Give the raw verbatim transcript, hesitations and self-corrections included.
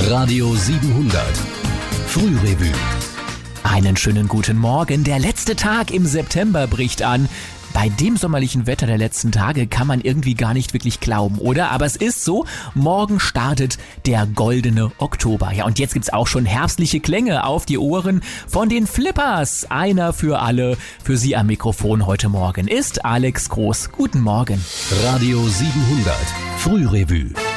Radio siebenhundert. Frührevue. Einen schönen guten Morgen. Der letzte Tag im September bricht an. Bei dem sommerlichen Wetter der letzten Tage kann man irgendwie gar nicht wirklich glauben, oder? Aber es ist so, morgen startet der goldene Oktober. Ja, und jetzt gibt's auch schon herbstliche Klänge auf die Ohren von den Flippers. Einer für alle. Für Sie am Mikrofon heute Morgen ist Alex Groß. Guten Morgen. Radio siebenhundert. Frührevue.